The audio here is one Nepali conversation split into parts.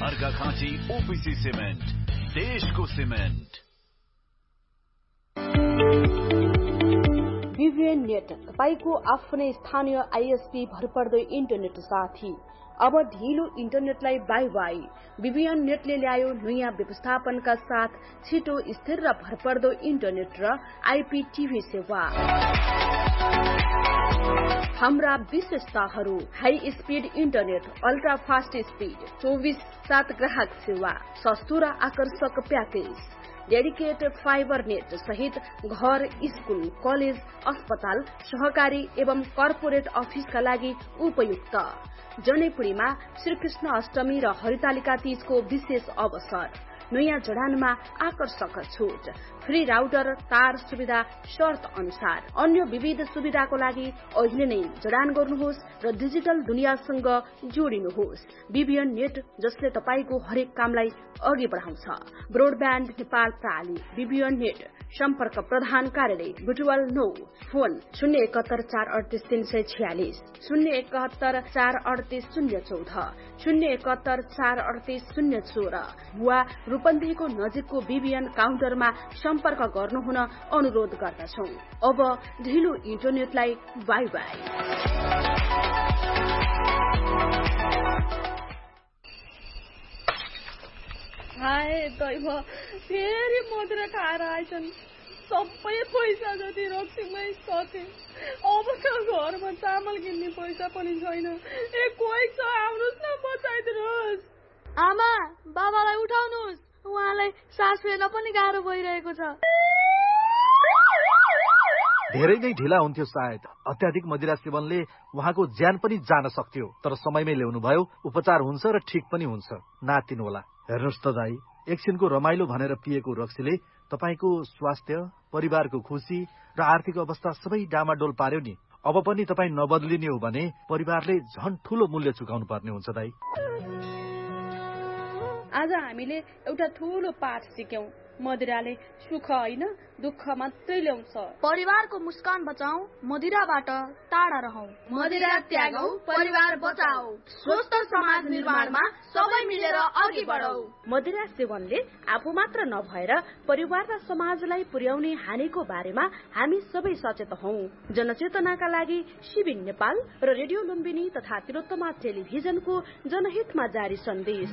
अर्घाखाँची ओपीसी सिमेन्ट, देशको सिमेन्ट। विभिएन नेट, तपाईको आफ्नै स्थानीय आईएसपी भरपर्दो इन्टरनेट साथी। अब ढिलो इन्टरनेटलाई बाई बाई। विभिएन नेटले ल्यायो नयाँ व्यवस्थापनका साथ छिटो, स्थिर र भरपर्दो इन्टरनेट र आईपीटीभी सेवा। हाम्रा विशेषताहरू: high speed internet, ultra fast speed, 24/7 ग्राहक सेवा, सस्तो र आकर्षक प्याकेज, डेडिकेटेड फाइबर नेट सहित घर, स्कूल, कलेज, अस्पताल, सहकारी एवं कर्पोरेट अफिसका लागि उपयुक्त। जनैपुरीमा श्रीकृष्ण अष्टमी र हरितालिका तीजको विशेष अवसर। नयाँ जडानमा आकर्षक छुट, फ्री राउटर, तार सुविधा शर्त अनुसार। अन्य विविध सुविधाको लागि अहिले नै जडान गर्नुहोस् र डिजिटल दुनियाँसँग जोडिनुहोस्। विभिएन नेट, जसले तपाईको हरेक कामलाई अघि बढाउँछ। ब्रोडब्यान्ड नेपाल प्रणाली विभिएन नेट। सम्पर्क प्रधान कार्यालय बुटवल 9, फोन 071 438 346, 071 438 014, 071 438 016 वा रूपन्देहीको नजिकको विभिएन काउन्टरमा सम्पर्क गर्नुहुन अनुरोध गर्दछौं। अब ढिलो इन्टरनेटलाई बाई बाई। हाय दैव, फेरि मदिरा खाएर आइछन्। सबै पैसा जति रक्सीमै सके। अब त घरमा चामल किन्ने पैसा पनि छैन। कोही छ, आउनुहोस् न, बचाइदिनुहोस्। आमा, बाबालाई उठाउनुहोस्, उहाँलाई सास फेर्न पनि गाह्रो भइरहेको छ। धेरै नै ढिला हुन्थ्यो सायद। अत्याधिक मदिरा सेवनले उहाँको ज्यान पनि जान सक्थ्यो, तर समयमै ल्याउनु भयो। उपचार हुन्छ र ठिक पनि हुन्छ। नातिनु होला। हेर्नुहोस् त दाई, एकछिनको रमाइलो भनेर पिएको रक्सीले तपाईको स्वास्थ्य, परिवारको खुशी र आर्थिक अवस्था सबै डामाडोल पार्यो नि। अब पनि तपाई नबदलिने हो भने परिवारले झन् ठूलो मूल्य चुकाउनु पर्ने हुन्छ दाई। आज हामीले एउटा ठूलो पाठ सिक्यौं। मदिराले सुख होइन, दुःख मात्रै ल्याउँछ। परिवारको मुस्कान बचाऊ, मदिराबाट टाढा रहौ। मदिरा त्यागौ, परिवार बचाऊ। स्वस्थ समाज निर्माणमा सबै मिलेर अघि बढौ। मदिरा सेवनले आफू मात्र नभएर परिवार र समाजलाई पुर्याउने हानिको बारेमा हामी सबै सचेत हौं। जनचेतनाका लागि सिबिन नेपाल र रेडियो लुम्बिनी तथा तिलोत्तमा टेलिभिजनको जनहितमा जारी सन्देश।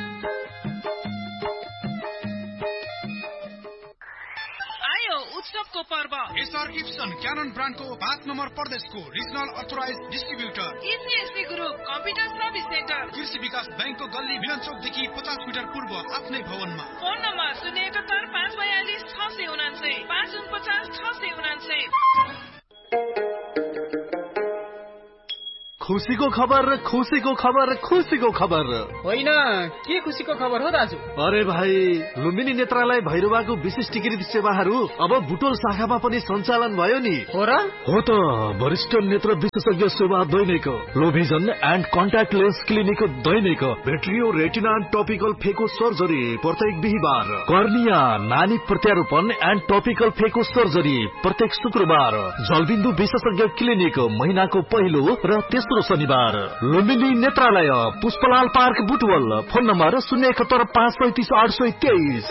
उत्सवको पर्व एसआर गिब्सन क्यानन ब्रान्डको 5 नम्बर प्रदेशको regional authorise distributor इसिएससी group computer service centre कृषि विकास बैंकको गल्ली मिलन चौकदेखि 50 मिटर पूर्व आफ्नै भवनमा। Phone number 071 542 649 549 649। खुसीको खबर, खुसीको खबर, खुसीको खबर। होइन, के खुसीको खबर हो दाजु? अरे भाइ, लुम्बिनी नेत्रालय भैरवाको विशिष्टीकृत सेवाहरू अब बुटोल शाखामा पनि सञ्चालन भयो नि। हो र? हो त। वरिष्ठ नेत्र विशेषज्ञ सेवा दैनिक, लो vision and contact lens clinic Dainik, भेट्रियो retina and topical फेको सर्जरी प्रत्येक बिहीबार, कर्निया नानी प्रत्यारोपण एन्ड टपिकल फेको सर्जरी प्रत्येक शुक्रबार, जलबिन्दु विशेषज्ञ क्लिनिक महिनाको पहिलो र तेस्रो शनिबार, लुम्बिनी नेत्रालय Pushpalal park Butwal. Phone number 071 535 823।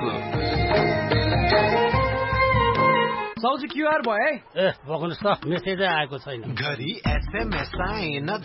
साउजी क्युआर भयो है? ए बग्नुस् त, मेसेजै आएको छैन। घरि एसएमएस आएन,